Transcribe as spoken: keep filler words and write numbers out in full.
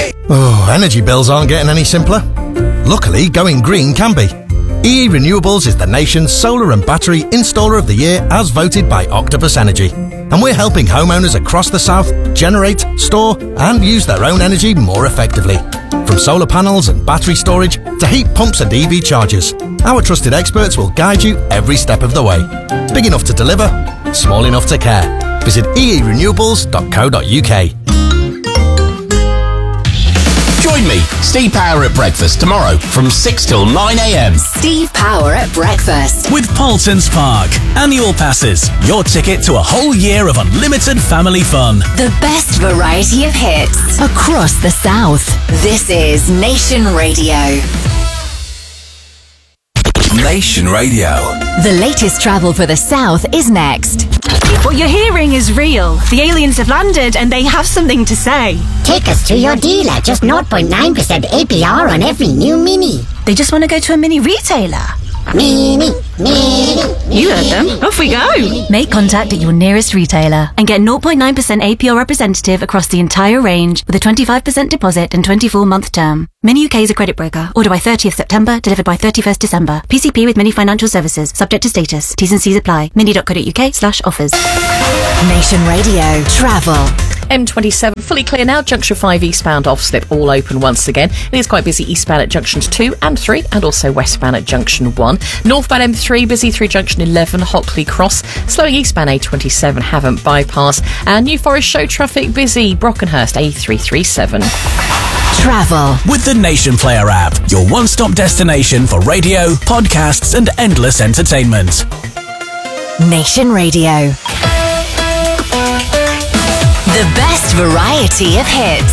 Oh, energy bills aren't getting any simpler. Luckily, going green can be. E E Renewables is the nation's solar and battery installer of the year as voted by Octopus Energy. And we're helping homeowners across the south generate, store and use their own energy more effectively. From solar panels and battery storage to heat pumps and E V chargers, our trusted experts will guide you every step of the way. Big enough to deliver, small enough to care. Visit e e renewables dot co dot u k. Join me, Steve Power at breakfast tomorrow from six till nine a m. Steve Power at breakfast. With Paulson's Park. Annual passes. Your ticket to a whole year of unlimited family fun. The best variety of hits across the south. This is Nation Radio. Nation Radio. The latest travel for the south is next. What you're hearing is real. The aliens have landed and they have something to say. Take us to your dealer. Just zero point nine percent A P R on every new Mini. They just want to go to a mini retailer. Mini, Mini. You heard them. Off we go. Make contact at your nearest retailer and get zero point nine percent A P R representative across the entire range with a twenty-five percent deposit and twenty-four month term. Mini U K is a credit broker. Order by thirtieth September, delivered by thirty-first December. P C P with Mini Financial Services. Subject to status. T's and C's apply. mini dot co dot u k slash offers. Nation Radio. Travel. M twenty-seven fully clear now. Junction five eastbound off slip all open once again. It is quite busy eastbound at junctions two and three and also westbound at junction one. Northbound M three busy through junction eleven Hockley Cross. Slowing eastbound A twenty-seven Havant bypass. And New Forest show traffic busy Brockenhurst A three thirty-seven. Travel. With the Nation Player app. Your one-stop destination for radio, podcasts and endless entertainment. Nation Radio. The best variety of hits.